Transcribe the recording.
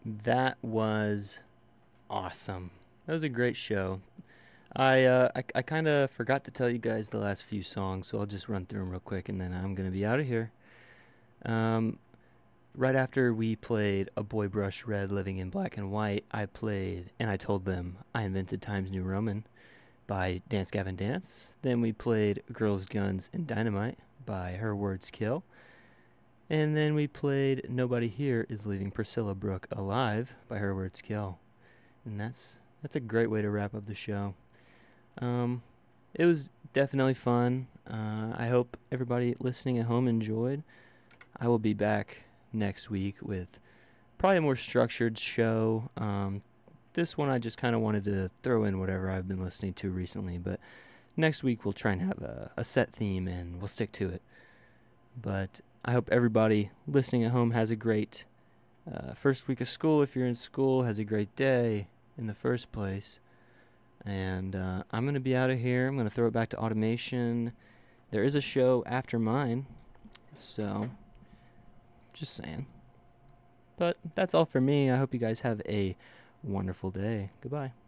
That was awesome. That was a great show. I kind of forgot to tell you guys the last few songs, so I'll just run through them real quick, and then I'm gonna be out of here. Um, right after we played "A Boy Brushed Red, Living in Black and White," I played, and I told them I invented Times New Roman by Dance Gavin Dance. Then we played "Girls, Guns, and Dynamite" by Her Words Kill. And then we played "Nobody Here Is Leaving Priscilla Brooke Alive" by Her Words Kill. And that's a great way to wrap up the show. Um, it was definitely fun. I hope everybody listening at home enjoyed. I will be back next week with probably a more structured show. This one I just kind of wanted to throw in whatever I've been listening to recently, but next week we'll try and have a set theme and we'll stick to it. But I hope everybody listening at home has a great first week of school. If you're in school, has a great day in the first place. And I'm going to be out of here. I'm going to throw it back to automation. There is a show after mine, so just saying. But that's all for me. I hope you guys have a wonderful day. Goodbye.